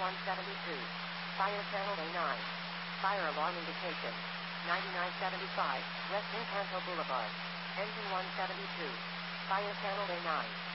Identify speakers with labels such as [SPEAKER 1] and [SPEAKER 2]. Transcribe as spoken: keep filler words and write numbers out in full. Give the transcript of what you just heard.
[SPEAKER 1] one seventy-two. Fire channel A nine. Fire alarm indication. ninety-nine seventy-five, West Encanto Boulevard. Engine one seventy-two. Fire channel A nine.